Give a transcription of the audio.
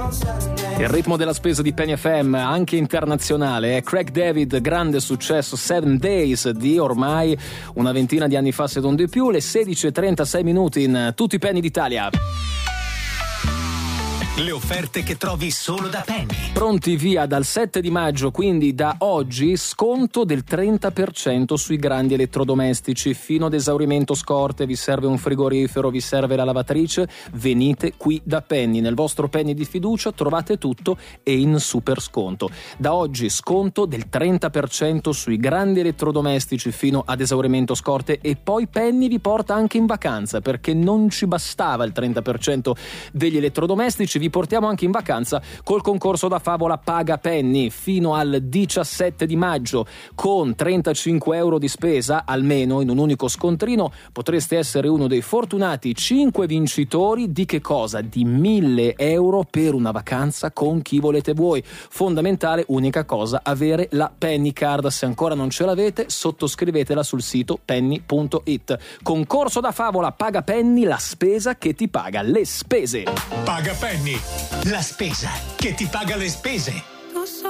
Il ritmo della spesa di Penny FM, anche internazionale, è Craig David, grande successo, 7 Days di ormai una ventina di anni fa, se non di più, le 16:36 in tutti i Penny d'Italia. Le offerte che trovi solo da Penny. Pronti via dal 7 di maggio, quindi da oggi, sconto del 30% sui grandi elettrodomestici fino ad esaurimento scorte. Vi serve un frigorifero, vi serve la lavatrice, venite qui da Penny. Nel vostro Penny di fiducia trovate tutto e in super sconto. Da oggi sconto del 30% sui grandi elettrodomestici fino ad esaurimento scorte, e poi Penny vi porta anche in vacanza, perché non ci bastava il 30% degli elettrodomestici. Vi portiamo anche in vacanza col concorso da favola Paga Penny fino al 17 di maggio. Con 35 euro di spesa almeno in un unico scontrino potreste essere uno dei fortunati 5 vincitori di che cosa? Di 1.000 euro per una vacanza con chi volete voi. Fondamentale, unica cosa, avere la Penny Card. Se ancora non ce l'avete, sottoscrivetela sul sito penny.it. Concorso da favola Paga Penny, la spesa che ti paga le spese. Paga Penny, la spesa che ti paga le spese.